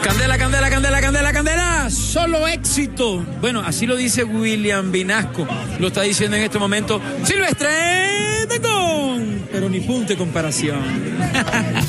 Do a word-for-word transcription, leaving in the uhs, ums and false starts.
Candela, candela, candela, candela, candela. Solo éxito. Bueno, así lo dice William Vinasco. Lo está diciendo en este momento Silvestre Dangond. Pero ni punto de comparación.